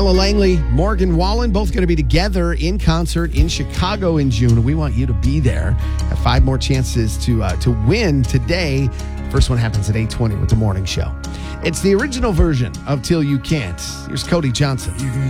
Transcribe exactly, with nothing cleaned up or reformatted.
Ella Langley, Morgan Wallen, both going to be together in concert in Chicago in June. We want you to be there. Have five more chances to uh, to win today. First one happens at eight twenty with the morning show. It's the original version of Till You Can't. Here's Cody Johnson. You can